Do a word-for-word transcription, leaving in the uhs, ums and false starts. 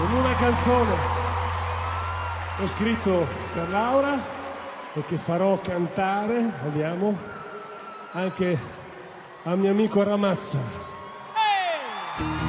con una canzone che ho scritto per Laura e che farò cantare, andiamo, anche al mio amico Ramazza. Hey!